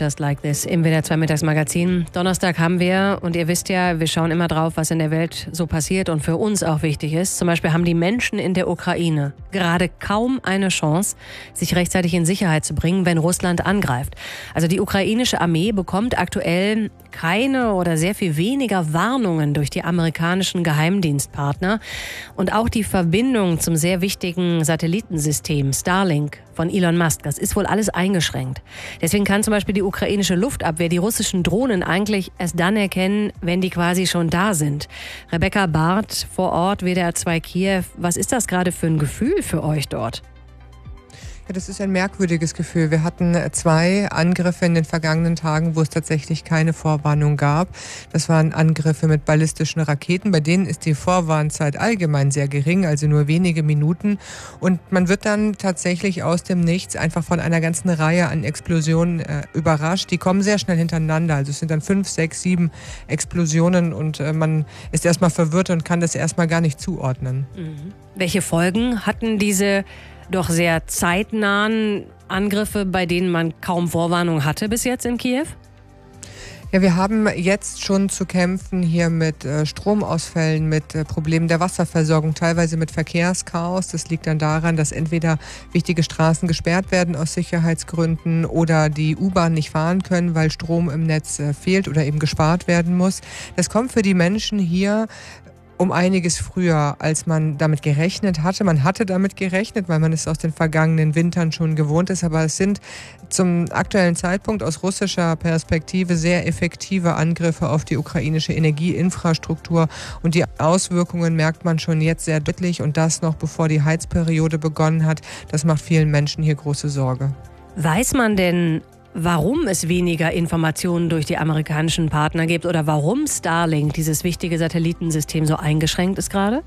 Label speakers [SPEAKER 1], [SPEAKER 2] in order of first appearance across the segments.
[SPEAKER 1] Just Like This im WDR 2 Mittagsmagazin. Donnerstag haben wir, und ihr wisst ja, wir schauen immer drauf, was in der Welt so passiert und für uns auch wichtig ist. Zum Beispiel haben die Menschen in der Ukraine gerade kaum eine Chance, sich rechtzeitig in Sicherheit zu bringen, wenn Russland angreift. Also die ukrainische Armee bekommt aktuell keine oder sehr viel weniger Warnungen durch die amerikanischen Geheimdienstpartner. Und auch die Verbindung zum sehr wichtigen Satellitensystem Starlink von Elon Musk, das ist wohl alles eingeschränkt. Deswegen kann zum Beispiel die ukrainische Luftabwehr die russischen Drohnen eigentlich erst dann erkennen, wenn die quasi schon da sind. Rebecca Barth vor Ort, WDR 2 Kiew. Was ist das gerade für ein Gefühl für euch dort?
[SPEAKER 2] Ja, das ist ein merkwürdiges Gefühl. Wir hatten 2 Angriffe in den vergangenen Tagen, wo es tatsächlich keine Vorwarnung gab. Das waren Angriffe mit ballistischen Raketen. Bei denen ist die Vorwarnzeit allgemein sehr gering, also nur wenige Minuten. Und man wird dann tatsächlich aus dem Nichts einfach von einer ganzen Reihe an Explosionen überrascht. Die kommen sehr schnell hintereinander. Also es sind dann 5, 6, 7 Explosionen und man ist erstmal verwirrt und kann das erstmal gar nicht zuordnen.
[SPEAKER 1] Mhm. Welche Folgen hatten diese doch sehr zeitnahen Angriffe, bei denen man kaum Vorwarnung hatte bis jetzt in Kiew?
[SPEAKER 2] Ja, wir haben jetzt schon zu kämpfen hier mit Stromausfällen, mit Problemen der Wasserversorgung, teilweise mit Verkehrschaos. Das liegt dann daran, dass entweder wichtige Straßen gesperrt werden aus Sicherheitsgründen oder die U-Bahn nicht fahren können, weil Strom im Netz fehlt oder eben gespart werden muss. Das kommt für die Menschen hier um einiges früher, als man damit gerechnet hatte. Man hatte damit gerechnet, weil man es aus den vergangenen Wintern schon gewohnt ist, aber es sind zum aktuellen Zeitpunkt aus russischer Perspektive sehr effektive Angriffe auf die ukrainische Energieinfrastruktur und die Auswirkungen merkt man schon jetzt sehr deutlich und das noch bevor die Heizperiode begonnen hat. Das macht vielen Menschen hier große Sorge.
[SPEAKER 1] Weiß man denn, warum es weniger Informationen durch die amerikanischen Partner gibt oder warum Starlink, dieses wichtige Satellitensystem, so eingeschränkt ist gerade?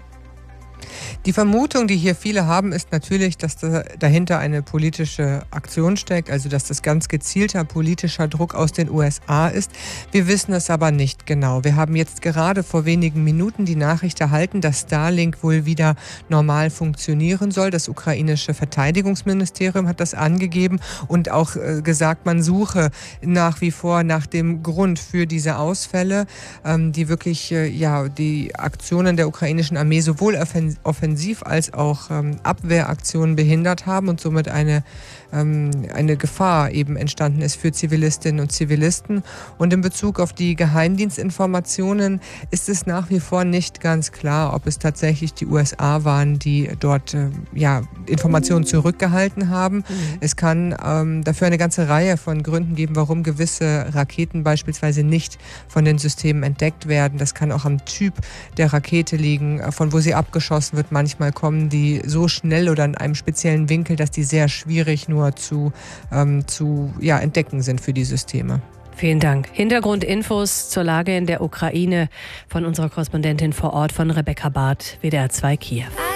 [SPEAKER 2] Die Vermutung, die hier viele haben, ist natürlich, dass dahinter eine politische Aktion steckt, also dass das ganz gezielter politischer Druck aus den USA ist. Wir wissen es aber nicht genau. Wir haben jetzt gerade vor wenigen Minuten die Nachricht erhalten, dass Starlink wohl wieder normal funktionieren soll. Das ukrainische Verteidigungsministerium hat das angegeben und auch gesagt, man suche nach wie vor nach dem Grund für diese Ausfälle, die wirklich die Aktionen der ukrainischen Armee sowohl offensiv als auch Abwehraktionen behindert haben und somit eine Gefahr eben entstanden ist für Zivilistinnen und Zivilisten. Und in Bezug auf die Geheimdienstinformationen ist es nach wie vor nicht ganz klar, ob es tatsächlich die USA waren, die dort Informationen zurückgehalten haben. Es kann dafür eine ganze Reihe von Gründen geben, warum gewisse Raketen beispielsweise nicht von den Systemen entdeckt werden. Das kann auch am Typ der Rakete liegen, von wo sie abgeschossen wird. Manchmal kommen die so schnell oder in einem speziellen Winkel, dass die sehr schwierig nur zu entdecken sind für die Systeme.
[SPEAKER 1] Vielen Dank. Hintergrundinfos zur Lage in der Ukraine von unserer Korrespondentin vor Ort, von Rebecca Barth, WDR 2 Kiew.